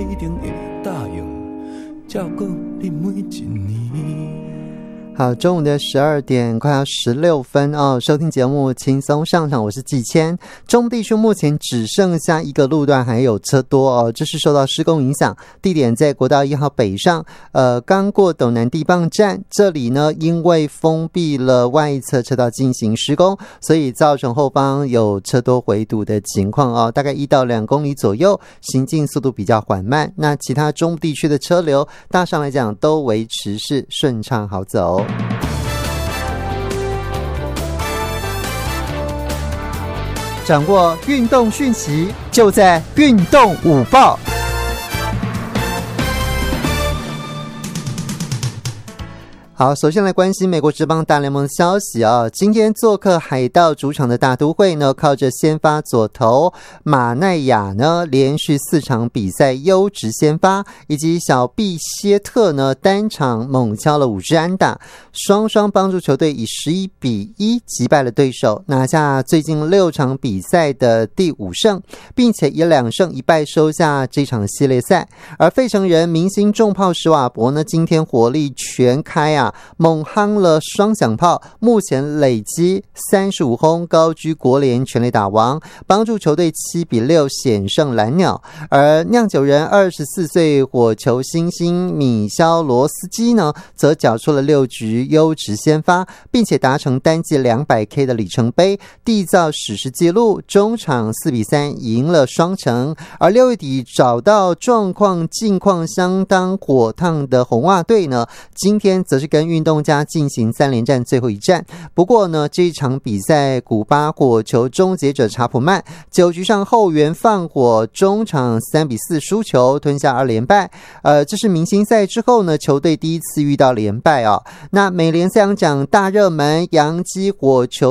一定会答应照顾你每一年。 好，中午的12点快要16分哦，收听节目轻松上场，我是季谦。中部地区目前只剩下一个路段还有车多哦，这是受到施工影响，地点在国道1号北上，刚过斗南地磅站，这里呢因为封闭了外一侧车道进行施工，所以造成后方有车多回堵的情况哦，大概1到2公里左右，行进速度比较缓慢。那其他中部地区的车流大上来讲都维持是顺畅好走。掌握运动讯息，就在运动午报。好，首先来关心美国职棒大联盟的消息啊。今天做客海盗主场的大都会呢，靠着先发左投马奈亚呢，连续4场比赛优质先发，以及小毕歇特呢，单场猛敲了5支安打，双双帮助球队以11-1击败了对手，拿下最近6场比赛的第5胜，并且以2胜1败收下这场系列赛。而费城人明星重炮史瓦伯呢，今天火力全开啊，猛夯了双响炮，目前累积35轰，高居国联全垒打王，帮助球队7-6险胜蓝鸟。而酿酒人24岁火球新星米肖罗斯基呢，则缴出了6局优质先发，并且达成单季200K 的里程碑，缔造史诗纪录，中场4-3赢了双城。而6月底找到近况相当火烫的红袜队呢，今天则是跟运动家进行3连战最后一战。不过呢，这一场比赛古巴火球终结者查普曼9局上后援放火，中场3-4输球，吞下2连败。这是明星赛之后呢，球队第一次遇到连败啊。那美联赛扬奖大热门洋基火球